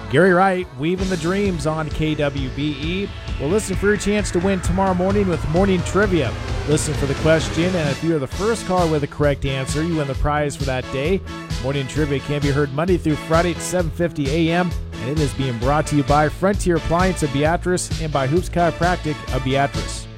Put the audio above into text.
Gary Wright, Weaving the Dreams on KWBE. Well, listen for your chance to win tomorrow morning with Morning Trivia. Listen for the question, and if you are the first caller with the correct answer, you win the prize for that day. Morning Trivia can be heard Monday through Friday at 7:50 a.m., and it is being brought to you by Frontier Appliance of Beatrice and by Hoops Chiropractic of Beatrice.